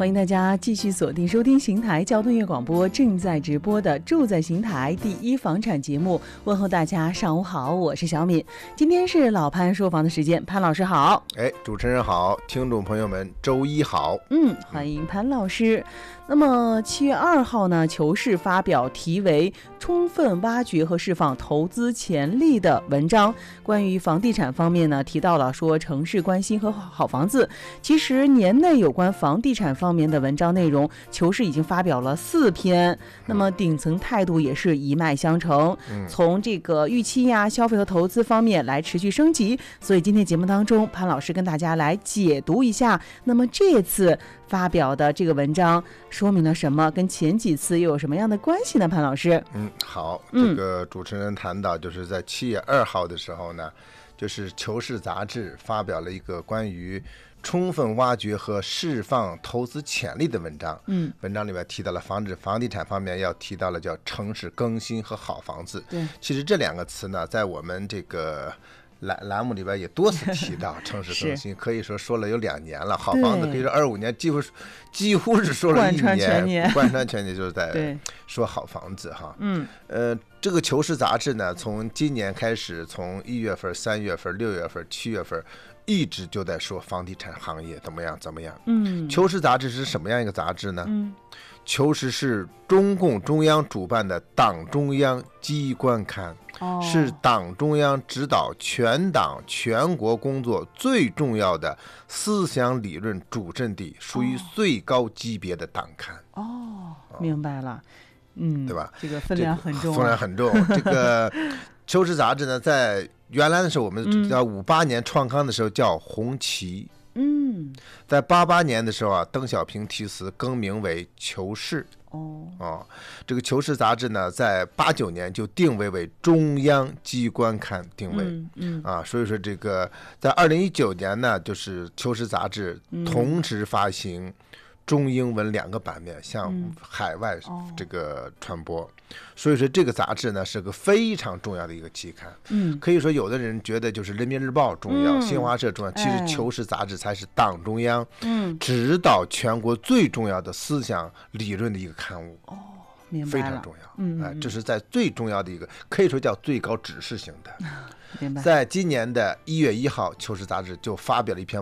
欢迎大家继续锁定收听邢台交通音乐广播正在直播的住在邢台第一房产节目。问候大家上午好，我是小敏。今天是老潘说房的时间，潘老师好。 主持人好，听众朋友们周一好。 欢迎潘老师。那么7月2号呢，求是发表题为充分挖掘和释放投资潜力的文章。关于房地产方面呢，提到了说城市关心和好房子。其实年内有关房地产方面的文章内容，求是已经发表了4篇。那么顶层态度也是一脉相承，从这个预期呀、消费和投资方面来持续升级。所以今天节目当中，潘老师跟大家来解读一下，那么这次发表的这个文章说明了什么，跟前几次又有什么样的关系呢？潘老师。 好，这个主持人谈到就是在7月2号的时候呢，就是求是杂志发表了一个关于充分挖掘和释放投资潜力的文章。文章里面提到了房地产方面要提到了叫城市更新和好房子。对，其实这2个词呢，在我们这个栏目里边也多次提到城市更新，可以说了有2年了。好房子可以说25年，几乎是说了1年，贯穿全年就是在说好房子哈。这个求是杂志呢，从今年开始，从1月份、3月份、6月份、7月份，一直就在说房地产行业怎么样。求是杂志是什么样一个杂志呢？求是是中共中央主办的党中央机关刊，是党中央指导全党全国工作最重要的思想理论主阵地，属于最高级别的党刊。 明白了。 对吧？ 这个分量很重。 这个求是杂志呢，在原来的时候，我们在58年创刊的时候叫红旗。在88年的时候啊，邓小平题词更名为求是。这个求是杂志呢，在89年就定位为中央机关刊定位。所以说这个在2019年呢，就是求是杂志同时发行中英文2个版面，向海外这个传播。所以说这个杂志呢是个非常重要的一个期刊。可以说有的人觉得就是人民日报重要，新华社重要，其实求是杂志才是党中央指导全国最重要的思想理论的一个刊物。非常重要。这是在最重要的一个，可以说叫最高指示性的。在今年的1月1号，求是杂志就发表了一篇